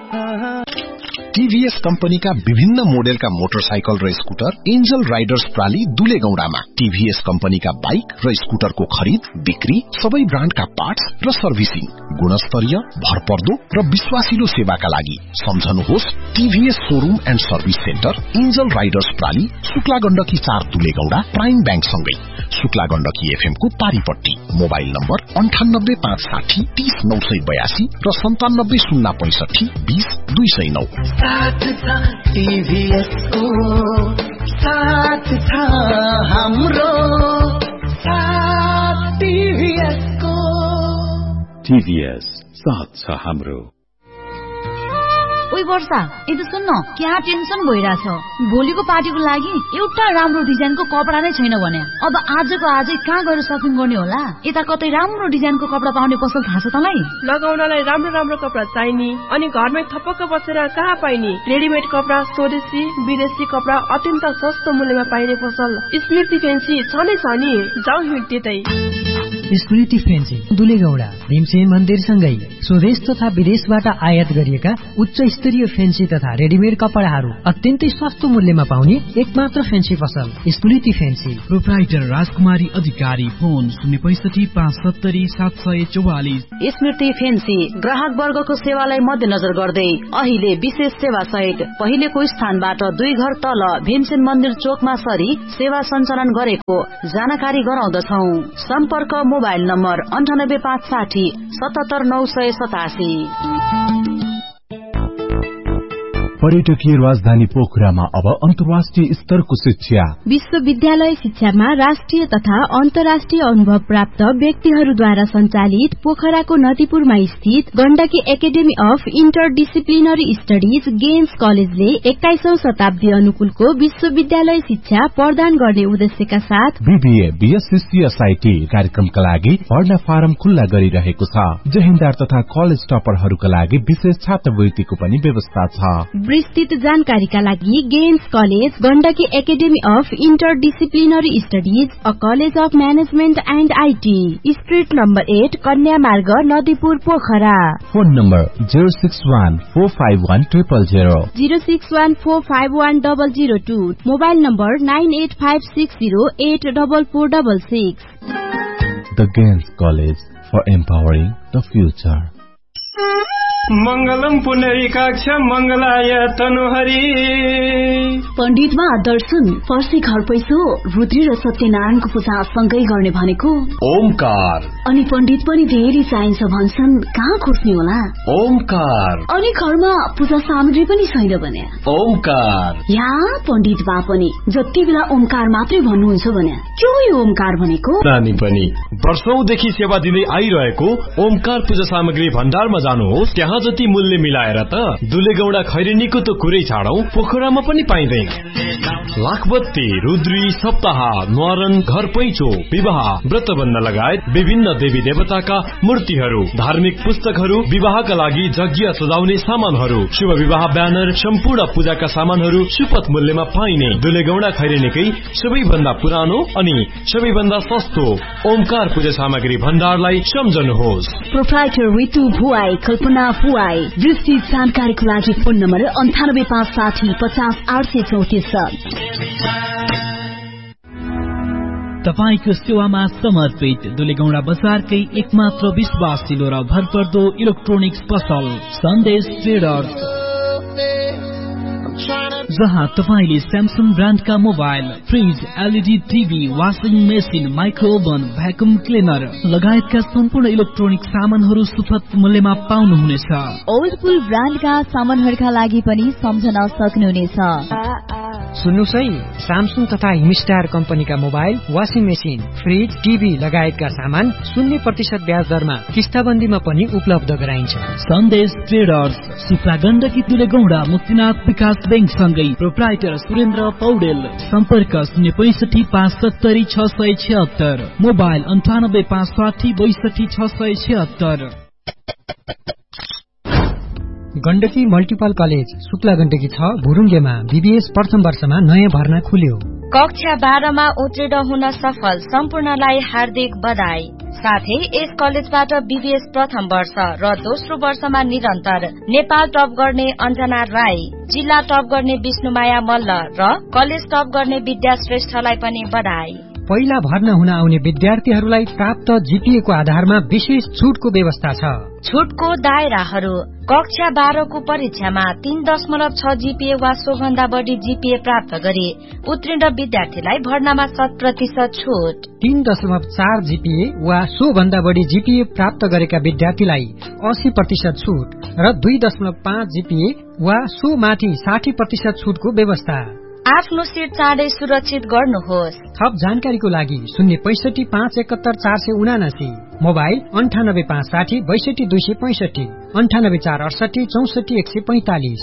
टीभीएस कम्पनीका विभिन्न मोडेलका मोटरसाइकल र स्कुटर एन्जल राइडर्स प्राली दुलेगौडामा। टीभीएस कम्पनीका बाइक र स्कुटरको खरिद बिक्री, सबै ब्रान्डका पार्ट्स र सर्भिसिङ, गुणस्तरीय, भरपर्दो र विश्वासिलो सेवाका लागि सम्झनुहोस् TVS showroom and service centre, angel Riders प्राली, Shukla Gandaki 4 दुलेगौडा, prime bank सँगै शुक्ला गण्डकी एफएम को पारीपट्टी। मोबाइल नम्बर 9856 30982 र 9706 20209। साथ था टीवीएस को, साथ था हाम्रो साथ टीवीएस को। टीवीएस साथ छ हाम्रो। ओइ वर्षा, यदि सुन्न, क्या टेन्सन भइराछ? भोलिको पार्टीको लागि एउटा राम्रो डिजाइनको कपडा नै छैन भने अब आजको आजै कहाँ गएर शपिङ गर्ने होला? यता कतै राम्रो डिजाइनको कपडा पाउने पसल थाहा छ तँलाई? लगाउनलाई राम्रो राम्रो कपडा चाहिने अनि घरमै थपक्क बसेर कहाँ पाइने? रेडिमेड कपडा, स्वदेशी विदेशी कपडा अत्यन्त सस्तो मूल्यमा पाइने पसल स्मृति फेन्सी छ नै छ नि। जाउँ हिँड्दै। स्मृति फेन्सी दुलेगौडा भीमसेन मन्दिरसँगै स्वदेश तथा विदेशबाट आयात गरिएका उच्च स्तरीय फेन्सी तथा रेडिमेड कपडाहरू अत्यन्तै सस्तो मूल्यमा पाउने एकमात्र फेन्सी पसल स्मृति फेन्सी। प्रोप्राइटर राजकुमारी अधिकारी, फोन 06570 स्मृति फेन्सी ग्राहक वर्गको सेवालाई मध्यनजर गर्दै अहिले विशेष सेवा सहित पहिलेको स्थानबाट 2 घर तल भीमसेन मन्दिर चोकमा सरी सेवा सञ्चालन गरेको जानकारी गराउँदछौ। सम्पर्क मोबाइल नम्बर 98560 77987। पर्यटकीय राजधानी पोखरामा अब अन्तर्राष्ट्रिय स्तरको शिक्षा। विश्वविद्यालय शिक्षामा राष्ट्रिय तथा अन्तर्राष्ट्रिय अनुभव प्राप्त व्यक्तिहरूद्वारा सञ्चालित पोखराको नदीपुरमा स्थित Gandaki academy of interdisciplinary studies games कलेजले 21औं शताब्दी अनुकूलको विश्वविद्यालय शिक्षा प्रदान गर्ने उद्देश्यका साथ बीबीए, बीएससी, सीएसआईटी कार्यक्रमका लागि भर्ना फारम खुल्ला गरिरहेको छ। जहिन्दार तथा कलेज टपरहरूका लागि विशेष छात्रवृत्तिको पनि व्यवस्था छ। विस्तृत जानकारीका लागि games college Gandaki academy of interdisciplinary studies a college of management and IT, street number 8 कन्या मार्ग Nadipur Pokhara. Phone number 061451000 061451002। Mobile number 9856084466। The Games College for empowering the future. मंगलम पुनरीकाक्ष मंगलाय तनुहरी। पण्डितमा दर्शन, फर्सी घर पैसो, रुद्री र सत्यनारायणको पूजा सँगै गर्ने भनेको ओमकार। अनि पण्डित पनि धेरै चाहिन्छ भन्छन्, कहाँ खोज्ने होला? ओमकार। अनि घरमा पूजा सामग्री पनि छैन भने ओमकार। या पण्डित बा पनि जति बेला ओमकार मात्रै भन्नुहुन्छ भने के हो यो ओमकार भनेको? नानी पनि वर्षौंदेखि सेवा दिँदै आइरहेको ओमकार पूजा सामग्री भण्डारमा जानुहोस्। त्यहाँ जति मूल्य मिलाएर त दुलेगौडा खैरेनीको त कुरै छाडौं, पोखरामा पनि पाइँदैन। लाखबत्ती, रुद्री, सप्ताह, न्वारन, घर पैँचो, विवाह, व्रतबन्ध लगायत विभिन्न देवी देवताका मूर्तिहरू, धार्मिक पुस्तकहरू, विवाहका लागि यज्ञ सजाउने सामानहरू, शुभ विवाह ब्यानर, सम्पूर्ण पूजाका सामानहरू सुपथ मूल्यमा पाइने दुलेगौडा खैरेनीकै सबैभन्दा पुरानो अनि सबैभन्दा सस्तो ओमकार पूजा सामग्री भण्डारलाई सम्झनुहोस्। प्रोप्राइटर ऋतु भुवाई, कल्पना भुवाई। विस्तृत जानकारीको लागि फोन नम्बर 98560 50834। तपाईको सेवामा समर्पित दुलेगौडा बजारकै एकमात्र विश्वासिलो र भरपर्दो इलेक्ट्रोनिक्स पसल सन्देश ट्रेडर्स, जहाँ तपाईले Samsung ब्रान्डका mobile, fridge, LED TV, washing machine, माइक्रोओभन, vacuum cleaner लगायतका सम्पूर्ण इलेक्ट्रोनिक सामानहरू सुपथ मूल्यमा पाउनुहुनेछ। ओल्डपुल ब्रान्डका सामानहरूका लागि पनि सम्झन सक्नुहुनेछ। सुन्नुस् है, स्यामसङ तथा हिमस्टार कम्पनीका mobile, washing machine, fridge, TV लगायतका सामान 0% ब्याज दरमा किस्ताबन्दीमा पनि उपलब्ध गराइन्छ। सन्देश ट्रेडर्स, सुक्ला गण्डकी दुलेगौडा मुक्तिनाथ विकास बैंक सँगै प्रोप्राइटर सुरेन्द्र पौडेल। सम्पर्क 06570 mobile 9856 62 Gandaki multiple college Shukla Gandaki 6 भुरुङ्गेमा BBS प्रथम वर्षमा नयाँ भर्ना खुल्यो। कक्षा 12 मा उत्तीर्ण हुन सफल सम्पूर्णलाई हार्दिक बधाई। साथै यस कलेजबाट बीबीएस प्रथम वर्ष र दोस्रो वर्षमा निरन्तर नेपाल टप गर्ने अञ्जना राई, जिल्ला टप गर्ने विष्णुमाया मल्ल र कलेज टप गर्ने विद्या श्रेष्ठलाई पनि बधाई। पहिला भर्ना हुन आउने विद्यार्थीहरूलाई प्राप्त जीपीए को आधारमा विशेष छुटको व्यवस्था छ। छुटको दायराहरू: कक्षा 12 को परीक्षामा 3.6 जीपीए वा सोभन्दा बढी जीपीए प्राप्त गरी उत्तीर्ण विद्यार्थीलाई भर्नामा 100% छुट। 3.4 जीपीए वा सोभन्दा बढी जीपीए प्राप्त गरेका विद्यार्थीलाई 80% छुट र 2.5 जीपीए वा सो माथि 60% छुटको व्यवस्था। आफ्नो सिट चाँडै सुरक्षित गर्नुहोस्। थप जानकारीको लागि 065 571 479, मोबाइल 98 560 62 265, 98 468 64 145।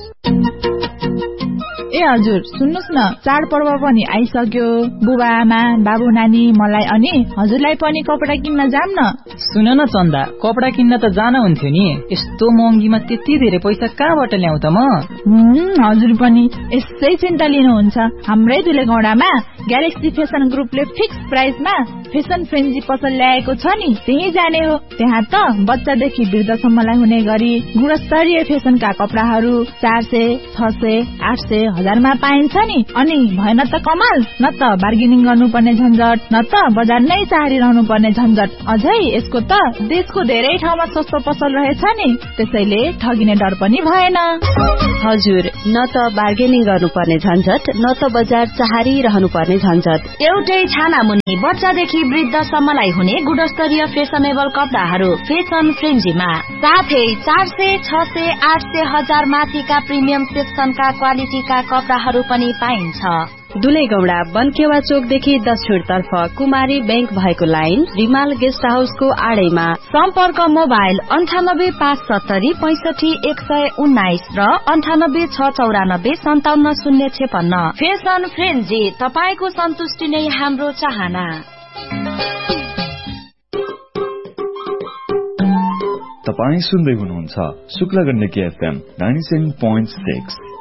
ए हजुर, सुन्नुस् न, चाडपर्व पनि आइसक्यो। बुबा आमा बाबु नानी मलाई अनि हजुरलाई पनि कपडा किन्न जाम न। सुन न चन्दा, कपडा किन्न त जान हुन्थ्यो नि, यस्तो महँगीमा त्यति धेरै पैसा कहाँबाट ल्याउँ त म? हजुर पनि यसै चिन्ता लिनुहुन्छ। हाम्रै दुलेगौडामा ग्यालेक्सी फेसन ग्रुपले फिक्स प्राइसमा फेसन फ्रेन्जी पसल ल्याएको छ नि, त्यही जाने हो। त्यहाँ त बच्चादेखि वृद्धसम्मलाई हुने गरी गुणस्तरीय फेसनका कपडाहरू 400, 600, 800, 1000मा पाइन्छ नि। अनि भएन त कमाल, न त बार्गेनिङ गर्नुपर्ने झन्झट, न त बजार नै चाहरिरहनु पर्ने झन्झट। अझै यसको त देशको धेरै ठाउँमा सस्तो पसल रहेछ नि, त्यसैले ठगिने डर पनि भएन। हजुर, न त बार्गेनिङ गर्नुपर्ने झन्झट, न त बजार चाहरिरहनु पर्ने झन्झट। एउटै छाना मुनि बच्चादेखि वृद्धसम्मलाई हुने गुणस्तरीय फेसनेबल कपडाहरू फेसन फ्रेन्जीमा। साथै 400, 600, 800, 1000 माथिका प्रिमियम सेक्सनका क्वालिटीका कपडाहरू पनि पाइन्छ। दुलेगौडा बनकेवा चोकदेखि दक्षिणतर्फ कुमारी बैंक भएको लाइन रिमाल गेस्ट हाउसको आडैमा। सम्पर्क मोबाइल 98 570 65 119 र 98 694 57 056। फेसन फ्रेन्जी, तपाईको सन्तुष्टि नै हाम्रो चाहना। तपाई सुन्दै हुनुहुन्छ शुक्ला गण्डकी FM 97.6।